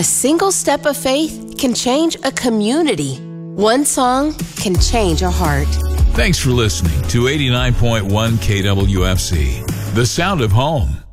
A single step of faith can change a community. One song can change a heart. Thanks for listening to 89.1 KWFC, the sound of home.